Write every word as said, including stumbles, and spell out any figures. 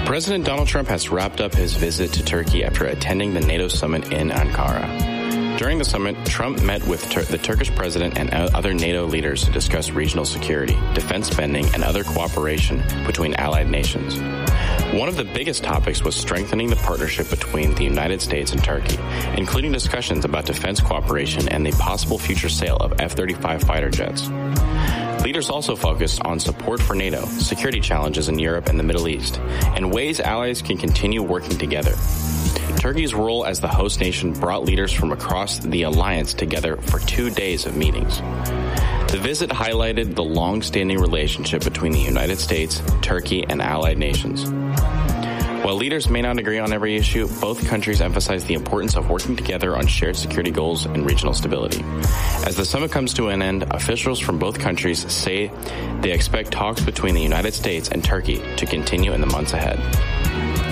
President Donald Trump has wrapped up his visit to Turkey after attending the NATO summit in Ankara. During the summit, Trump met with Tur- the Turkish president and other NATO leaders to discuss regional security, defense spending, and other cooperation between allied nations. One of the biggest topics was strengthening the partnership between the United States and Turkey, including discussions about defense cooperation and the possible future sale of F thirty-five fighter jets. Leaders also focused on support for NATO, security challenges in Europe and the Middle East, and ways allies can continue working together. Turkey's role as the host nation brought leaders from across the alliance together for two days of meetings. The visit highlighted the long-standing relationship between the United States, Turkey, and allied nations. While leaders may not agree on every issue, both countries emphasize the importance of working together on shared security goals and regional stability. As the summit comes to an end, officials from both countries say they expect talks between the United States and Turkey to continue in the months ahead.